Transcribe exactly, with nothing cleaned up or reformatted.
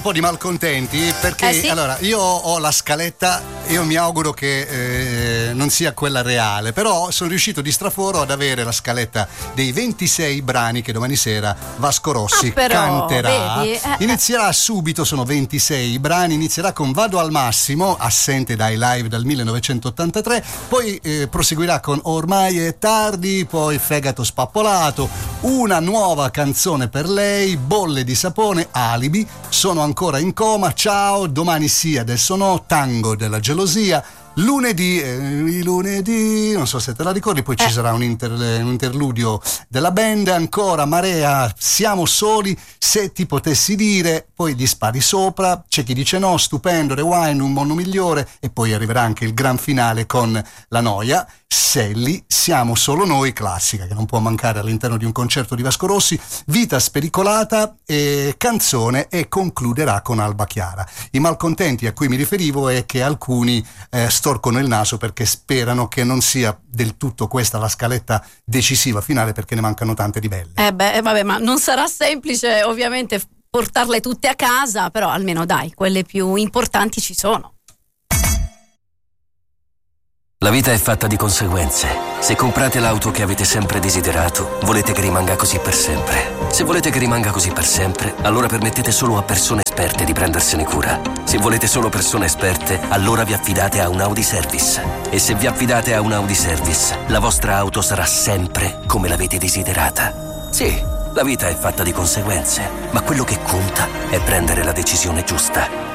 Un po' di malcontenti perché Eh sì? allora io ho la scaletta, io mi auguro che eh, non sia quella reale, però sono riuscito di straforo ad avere la scaletta dei ventisei brani che domani sera Vasco Rossi Ah, però, canterà. vedi, eh, Inizierà subito, sono ventisei brani, inizierà con Vado al massimo, assente dai live dal millenovecentottantatré, poi eh, proseguirà con Ormai è tardi, poi Fegato spappolato, una nuova canzone per lei, Bolle di sapone, Alibi, Sono ancora in coma, Ciao, Domani sì, adesso no, Tango della gelosia, lunedì, eh, i lunedì, non so se te la ricordi, poi ci Eh. sarà un, inter- un interludio della band, ancora Marea, Siamo soli, Se ti potessi dire, poi Gli spari sopra, c'è chi dice no, Stupendo, Rewind, Un mondo migliore, e poi arriverà anche il gran finale con La noia, Selli, Siamo solo noi, classica che non può mancare all'interno di un concerto di Vasco Rossi, Vita spericolata, e canzone, e concluderà con Alba Chiara. I malcontenti a cui mi riferivo è che alcuni eh, storcono il naso perché sperano che non sia del tutto questa la scaletta decisiva finale, perché ne mancano tante di belle. Eh beh, eh, vabbè, ma non sarà semplice ovviamente portarle tutte a casa, però almeno dai, quelle più importanti ci sono. La vita è fatta di conseguenze. Se comprate l'auto che avete sempre desiderato, volete che rimanga così per sempre. Se volete che rimanga così per sempre, allora permettete solo a persone esperte di prendersene cura. Se volete solo persone esperte, allora vi affidate a un Audi Service. E se vi affidate a un Audi Service, la vostra auto sarà sempre come l'avete desiderata. Sì, la vita è fatta di conseguenze, ma quello che conta è prendere la decisione giusta.